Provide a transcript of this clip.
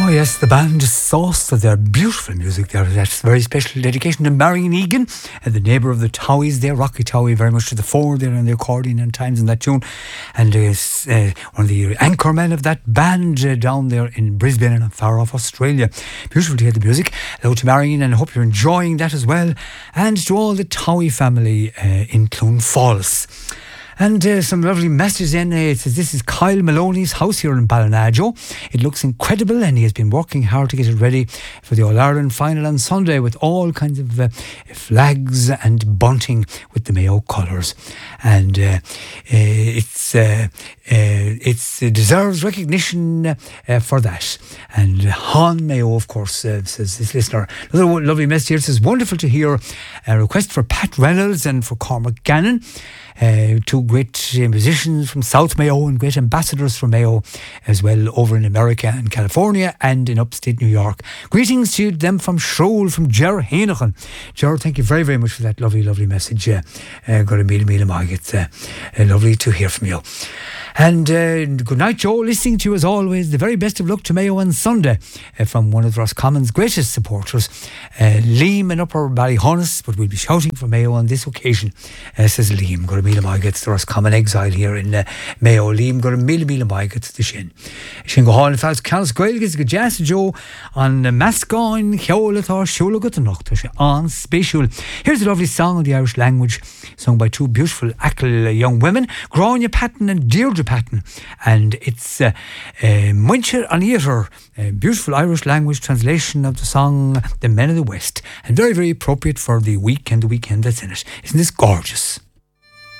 Oh yes, the band Sauce, their beautiful music there. That's very special dedication to Marion Egan and the neighbour of the Towies there, Rocky Towie, very much to the fore there on the accordion and times in that tune. And one of the anchor men of that band down there in Brisbane and far off Australia. Beautiful to hear the music. Hello to Marion, and I hope you're enjoying that as well. And to all the Towie family in Clone Falls. And some lovely messages in. It says, this is Kyle Maloney's house here in Ballinagio. It looks incredible, and he has been working hard to get it ready for the All-Ireland final on Sunday with all kinds of flags and bunting with the Mayo colours. And it deserves recognition for that. And Han Mayo, of course, says this listener. Another lovely message here. It says, wonderful to hear a request for Pat Reynolds and for Cormac Gannon. Two great musicians from South Mayo and great ambassadors for Mayo as well over in America and California and in upstate New York. Greetings to them from Shrole, from Ger Heineken. Ger, thank you very, very much for that lovely, lovely message. Got a meal, It's lovely to hear from you. And good night, Joe. Listening to you as always. The very best of luck to Mayo on Sunday from one of Roscommon's greatest supporters, Liam in Upper Ballyhonus, but we'll be shouting for Mayo on this occasion, says Liam. Got a meal gets the Roscommon exile here in Mayo. Liam got a meal gets the Shin. Shin go hall in Fals Calas Gael gets the Jazz Joe on Mascoin, Hewlethor, Shula got the Nocta on Special. Here's a lovely song in the Irish language, sung by two beautiful Ackle young women, Grania Patton and Deirdre Patton, and it's Muncher an Eater, a beautiful Irish language translation of the song The Men of the West, and very, very appropriate for the week and the weekend that's in it. Isn't this gorgeous?